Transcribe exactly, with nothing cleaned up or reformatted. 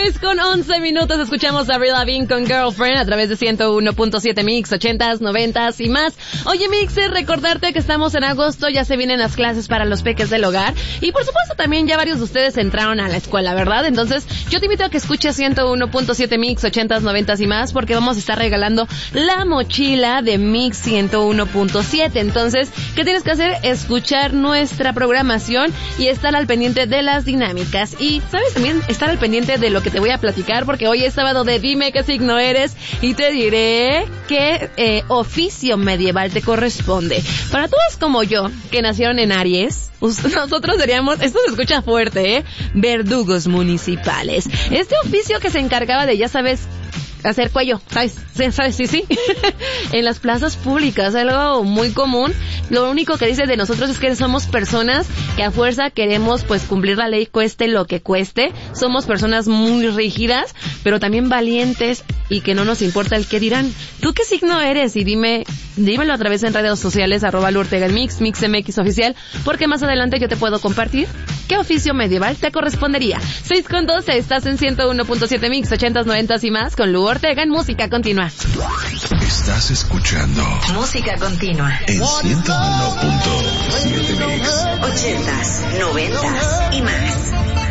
seis con once minutos, escuchamos a Avril Lavigne con Girlfriend a través de ciento uno punto siete Mix, ochentas, noventas y más. Oye, Mixer, recordarte que estamos en agosto, ya se vienen las clases para los peques del hogar y por supuesto también ya varios de ustedes entraron a la escuela, ¿verdad? Entonces yo te invito a que escuches ciento uno punto siete Mix, ochentas, noventas y más, porque vamos a estar regalando la mochila de Mix ciento uno punto siete. Entonces, ¿qué tienes que hacer? Escuchar nuestra programación y estar al pendiente de las dinámicas. Y, ¿sabes? También estar al pendiente de lo que te voy a platicar, porque hoy es sábado de Dime qué signo eres y te diré qué eh, oficio medieval te corresponde. Para todos como yo, que nacieron en Aries, nosotros seríamos, esto se escucha fuerte, ¿eh? Verdugos municipales. Este oficio que se encargaba de, ya sabes, hacer cuello, ¿sabes? Sí, ¿sabes? Sí, sí. En las plazas públicas, algo muy común. Lo único que dice de nosotros es que somos personas que a fuerza queremos pues cumplir la ley, cueste lo que cueste. Somos personas muy rígidas, pero también valientes y que no nos importa el qué dirán. ¿Tú qué signo eres? Y dime, dímelo a través de redes sociales, arroba Lu Ortega en Mix, Mix M X oficial, porque más adelante yo te puedo compartir qué oficio medieval te correspondería. seis con doce, estás en ciento uno punto siete Mix, ochentas, noventas y más con Lu Ortega en Música Continua. Estás escuchando Música Continua en ciento uno punto siete Mix, ochentas, noventas y más.